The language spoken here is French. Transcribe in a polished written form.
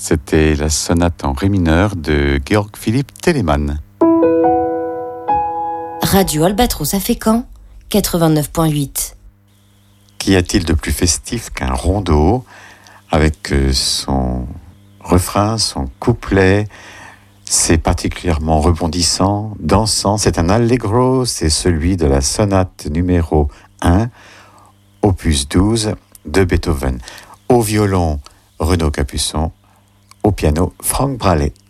C'était la sonate en ré mineur de Georg Philipp Telemann. Radio Albatros à Fécamp, 89.8. Qu'y a-t-il de plus festif qu'un rondeau avec son refrain, son couplet? C'est particulièrement rebondissant, dansant. C'est un allegro, c'est celui de la sonate numéro 1, opus 12 de Beethoven. Au violon, Renaud Capuçon. Au piano, Franck Bralet.